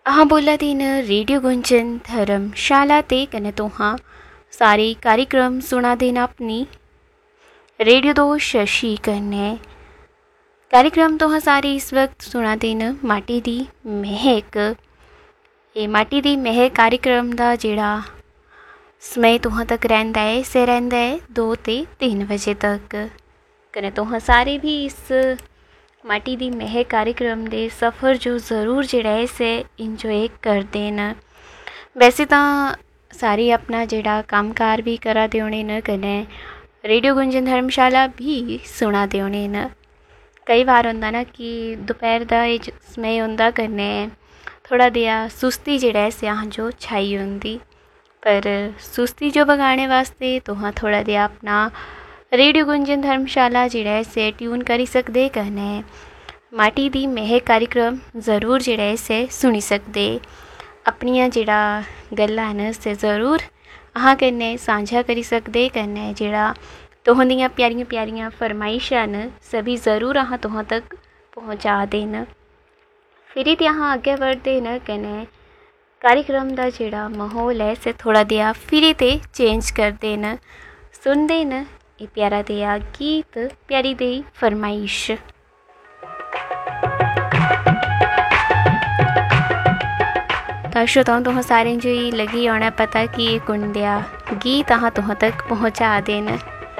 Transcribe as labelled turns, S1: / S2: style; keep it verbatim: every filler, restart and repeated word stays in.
S1: अहाँ बोला दिन रेडियो गुंजन धर्मशाला ते कन्नै तुहां सारे कार्यक्रम सुना देना अपनी रेडियो दो शशि कन्नै कार्यक्रम तुहां सारे इस वक्त सुना देन माटी दी महक। ये माटी दी महक कार्यक्रम दा जेड़ा समय तुहां तक रहिंदा है से रहिंदा है दो ते तीन बजे तक। कन्नै तुहां सारे भी इस माटी दी महक कार्यक्रम दे सफ़र जो ज़रूर जेड़ा है से इंजॉय करदे न। वैसे तो सारे अपना जेड़ा कामकार भी करा दे होने न, कन्नै रेडियो गुंजन धर्मशाला भी सुना दे होने न। कई बार होंदा ना कि दोपहर दा एह् समय होंदा, कन्नै थोड़ा देआ सुस्ती जेड़ा है से अह जो छाई होंदी, पर सुस्ती जो भगाने वास्ते तुहां थोड़ा देआ अपना रेडियो गुंजन धर्मशाला जेड़ा है से ट्यून करी सकदे, कन्नै माटी दी महक कार्यक्रम ज़रूर जेड़ा है से सुनी सकदे। अपनियां जेड़ा गल्लां न से ज़रूर अहां कन्नै सांझा करी सकदे, कन्नै जेड़ा तुहांदियां प्यारियां प्यारियां फरमाइशां न सभी ज़रूर अहां तुहां तक पहुँचा देन। फिर ते अहां अग्गे बढ़दे न, कन्नै कार्यक्रम दा जेड़ा माहौल है से थोड़ा देआ फिर ते चेंज करदे न। सुनदे न ये प्यारा देआ गीत, प्यारी देई फरमाइश। श्रोताओं तुहां सारें जो ही लगी होना पता कि कुण देआ गीत अहां तुहां तक पहुँचा देन।